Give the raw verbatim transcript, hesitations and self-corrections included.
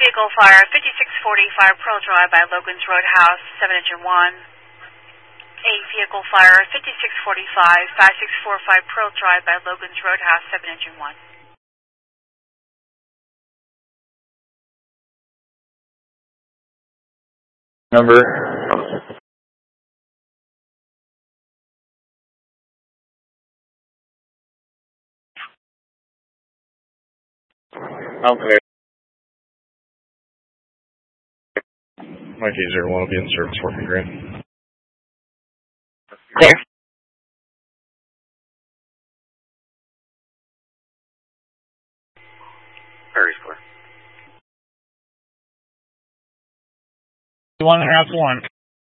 Vehicle fire, fifty-six forty-five Pearl Drive by Logan's Roadhouse, seven engine one. eight vehicle fire, fifty-six forty-five, five six four five Pearl Drive by Logan's Roadhouse, seven engine one. Number. Okay. Mike eight zero one will be in service working green. Clear. Very clear. One half one.